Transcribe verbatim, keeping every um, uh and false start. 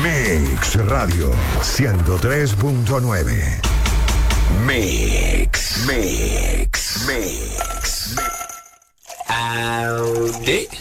Mix Radio ciento tres punto nueve. Mix, Mix, Mix. Audi.